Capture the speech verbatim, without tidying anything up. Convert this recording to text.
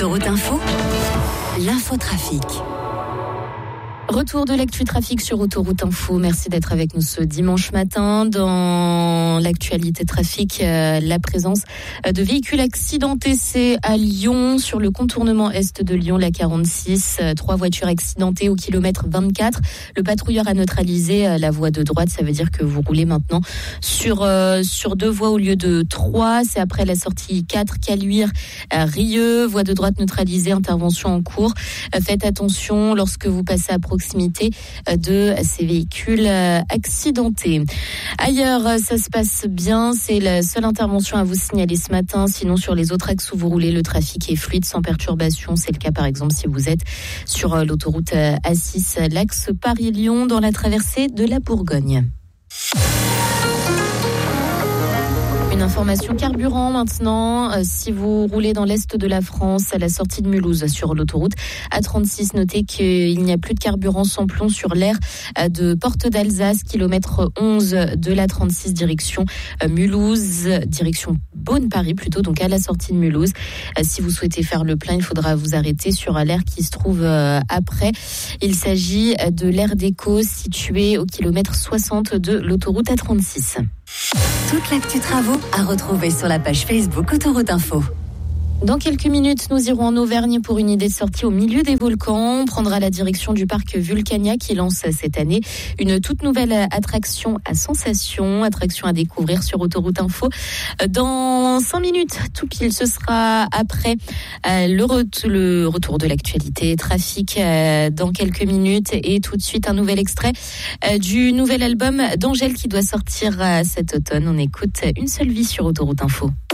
Autoroute Info, l'infotrafic. Retour de l'actu trafic sur Autoroute Info. Merci d'être avec nous ce dimanche matin. Dans l'actualité trafic, euh, la présence de véhicules accidentés, c'est à Lyon, sur le contournement est de Lyon, la quarante-six. Euh, trois voitures accidentées au kilomètre vingt-quatre. Le patrouilleur a neutralisé euh, la voie de droite. Ça veut dire que vous roulez maintenant sur, euh, sur deux voies au lieu de trois. C'est après la sortie quatre, Caluire, euh, Rieux. Voie de droite neutralisée, intervention en cours. Euh, faites attention lorsque vous passez à proximité de ces véhicules accidentés. Ailleurs, ça se passe bien. C'est la seule intervention à vous signaler ce matin. Sinon, sur les autres axes où vous roulez, le trafic est fluide, sans perturbation. C'est le cas, par exemple, si vous êtes sur l'autoroute A six, l'axe Paris-Lyon, dans la traversée de la Bourgogne. Une information carburant maintenant. Euh, si vous roulez dans l'est de la France, à la sortie de Mulhouse sur l'autoroute A trente-six, notez qu'il n'y a plus de carburant sans plomb sur l'aire de Porte d'Alsace, kilomètre onze de l'A trente-six, direction euh, Mulhouse, direction Beaune-Paris plutôt, donc à la sortie de Mulhouse. Euh, si vous souhaitez faire le plein, il faudra vous arrêter sur l'aire qui se trouve euh, après. Il s'agit de l'aire d'Éco située au kilomètre soixante de l'autoroute A trente-six. Toute l'actu travaux à retrouver sur la page Facebook Autoroute Info. Dans quelques minutes, nous irons en Auvergne pour une idée de sortie au milieu des volcans. On prendra la direction du parc Vulcania qui lance cette année une toute nouvelle attraction à sensations, attraction à découvrir sur Autoroute Info. Dans cinq minutes, tout pile, ce sera après euh, le, ret- le retour de l'actualité trafic euh, dans quelques minutes, et tout de suite un nouvel extrait euh, du nouvel album d'Angèle qui doit sortir euh, cet automne. On écoute Une seule vie sur Autoroute Info.